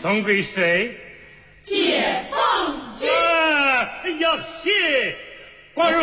送给谁？ 解放军。 要谢光荣。